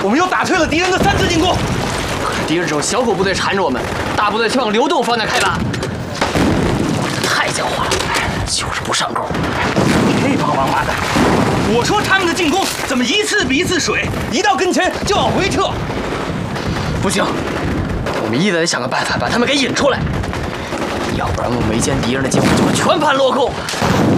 我们又打退了敌人的3次进攻。 可是敌人只有小股部队缠着我们，大部队却往流动方向开拔。这太狡猾了，就是不上钩。 这帮王八蛋！我说他们的进攻怎么一次比一次水，一到跟前就往回撤。 不行，我们一定得想个办法把他们给引出来，要不然我们围歼敌人的计划就会全盘落空。